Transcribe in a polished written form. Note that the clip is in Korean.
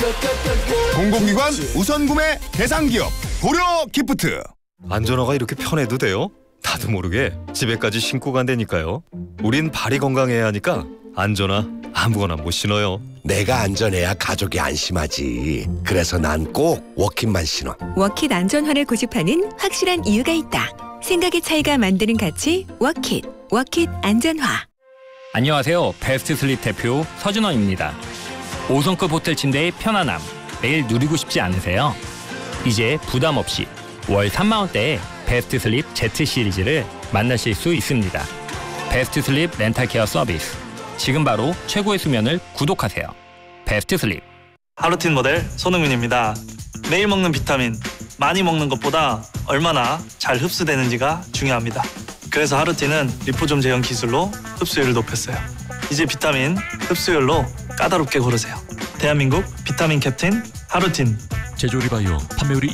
공공기관 우선구매 대상기업 고려기프트. 안전화가 이렇게 편해도 돼요? 나도 모르게 집에까지 신고 간다니까요. 우린 발이 건강해야 하니까 안전화 아무거나 못 신어요. 내가 안전해야 가족이 안심하지. 그래서 난 꼭 워킷만 신어. 워킷 안전화를 고집하는 확실한 이유가 있다. 생각의 차이가 만드는 가치 워킷. 워킷 안전화. 안녕하세요. 베스트 슬립 대표 서준원입니다. 5성급 호텔 침대의 편안함 매일 누리고 싶지 않으세요? 이제 부담 없이 월 3만 원대의 베스트 슬립 Z 시리즈를 만나실 수 있습니다. 베스트 슬립 렌탈 케어 서비스. 지금 바로 최고의 수면을 구독하세요. 베스트 슬립. 하루틴 모델 손흥민입니다. 매일 먹는 비타민, 많이 먹는 것보다 얼마나 잘 흡수되는지가 중요합니다. 그래서 하루틴은 리포좀 제형 기술로 흡수율을 높였어요. 이제 비타민 흡수율로 까다롭게 고르세요. 대한민국 비타민 캡틴 하루틴. 제조리바이오 판매율이